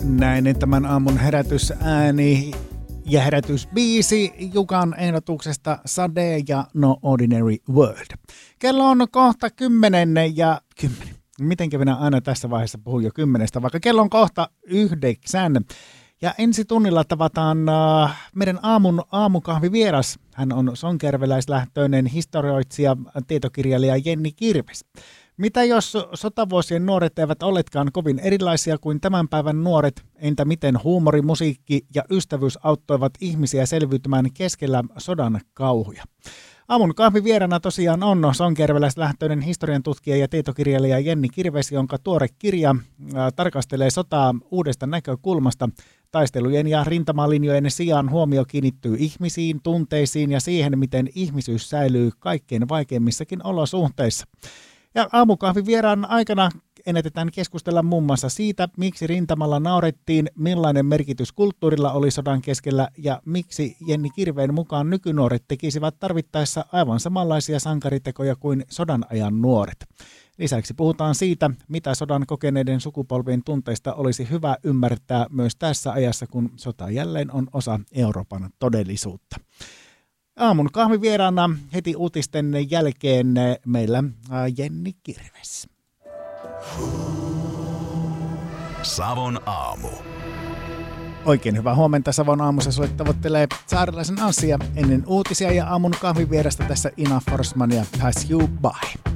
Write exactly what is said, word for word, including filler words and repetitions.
Näin tämän aamun herätysääni ja herätysbiisi Jukan ehdotuksesta Sade ja No Ordinary World. Kello on kohta kymmenen ja kymmenen. Mitenkä minä aina tässä vaiheessa puhun jo kymmenestä, vaikka kello on kohta yhdeksän. Ja ensi tunnilla tavataan uh, meidän aamun aamukahvivieras. Hän on sonkerveläislähtöinen historioitsija, tietokirjailija Jenni Kirves. Mitä jos sotavuosien nuoret eivät oletkaan kovin erilaisia kuin tämän päivän nuoret? Entä miten huumori, musiikki ja ystävyys auttoivat ihmisiä selviytymään keskellä sodan kauhuja? Aamun kahvivierana tosiaan on sonkerveläislähtöinen historian tutkija ja tietokirjailija Jenni Kirves, jonka tuore kirja äh, tarkastelee sotaa uudesta näkökulmasta. Taistelujen ja rintamalinjojen sijaan huomio kiinnittyy ihmisiin, tunteisiin ja siihen, miten ihmisyys säilyy kaikkein vaikeimmissakin olosuhteissa. Ja aamukahvivieraan aikana ennätetään keskustella muun muassa siitä, miksi rintamalla naurettiin, millainen merkitys kulttuurilla oli sodan keskellä ja miksi Jenni Kirveen mukaan nykynuoret tekisivät tarvittaessa aivan samanlaisia sankaritekoja kuin sodan ajan nuoret. Lisäksi puhutaan siitä, mitä sodan kokeneiden sukupolvien tunteista olisi hyvä ymmärtää myös tässä ajassa, kun sota jälleen on osa Euroopan todellisuutta. Aamun kahvivieraana heti uutisten jälkeen meillä Jenni Kirves. Savon aamu. Oikein hyvää huomenta Savon aamussa sulle tavoittelee Saarelaisen Anssi ja ennen uutisia ja aamun kahvivierasta tässä Ina Forsman ja Pass You By.